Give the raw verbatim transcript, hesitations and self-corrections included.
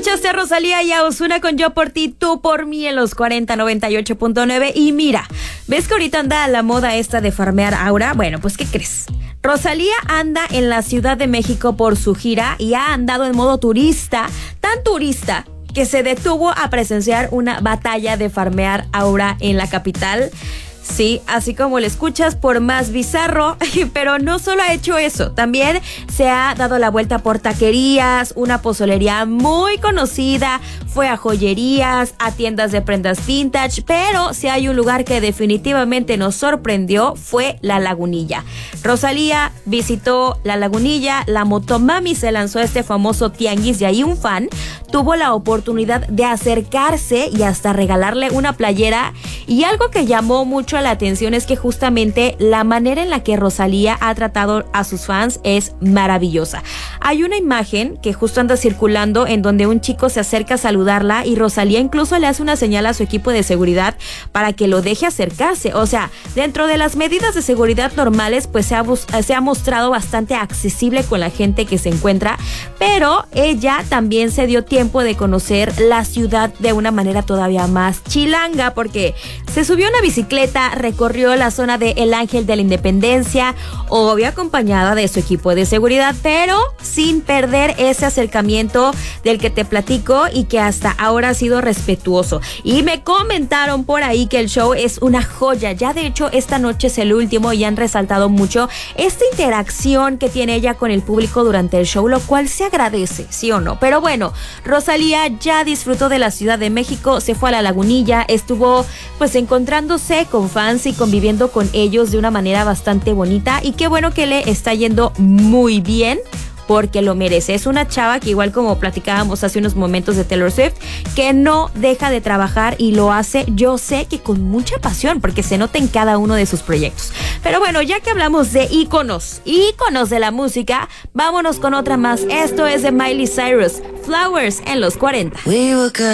Escuchaste a Rosalía y a Ozuna con Yo por ti, tú por mí en los cuarenta noventa y ocho punto nueve. Y mira, ¿ves que ahorita anda la moda esta de farmear aura? Bueno, pues ¿qué crees? Rosalía anda en la Ciudad de México por su gira y ha andado en modo turista, tan turista que se detuvo a presenciar una batalla de farmear aura en la capital. Sí, así como le escuchas, por más bizarro, pero no solo ha hecho eso, también se ha dado la vuelta por taquerías, una pozolería muy conocida, fue a joyerías, a tiendas de prendas vintage, pero si hay un lugar que definitivamente nos sorprendió fue La Lagunilla. Rosalía visitó La Lagunilla, la Motomami se lanzó a este famoso tianguis y ahí un fan tuvo la oportunidad de acercarse y hasta regalarle una playera, y algo que llamó mucho la atención es que justamente la manera en la que Rosalía ha tratado a sus fans es maravillosa. Hay una imagen que justo anda circulando en donde un chico se acerca a saludarla y Rosalía incluso le hace una señal a su equipo de seguridad para que lo deje acercarse. O sea, dentro de las medidas de seguridad normales, pues se ha, se ha mostrado bastante accesible con la gente que se encuentra, pero ella también se dio tiempo de conocer la ciudad de una manera todavía más chilanga, porque se subió a una bicicleta, recorrió la zona de El Ángel de la Independencia, obvio acompañada de su equipo de seguridad, pero sin perder ese acercamiento del que te platico y que hasta ahora ha sido respetuoso. Y me comentaron por ahí que el show es una joya. Ya de hecho esta noche es el último y han resaltado mucho esta interacción que tiene ella con el público durante el show, lo cual se agradece, ¿sí o no? Pero bueno, Rosalía ya disfrutó de la Ciudad de México, se fue a La Lagunilla, estuvo pues encontrándose con fans y conviviendo con ellos de una manera bastante bonita, y qué bueno que le está yendo muy bien, porque lo merece. Es una chava que, igual como platicábamos hace unos momentos de Taylor Swift, que no deja de trabajar y lo hace, yo sé que con mucha pasión, porque se nota en cada uno de sus proyectos. Pero bueno, ya que hablamos de íconos, íconos de la música, vámonos con otra más. Esto es de Miley Cyrus, Flowers en los cuarenta.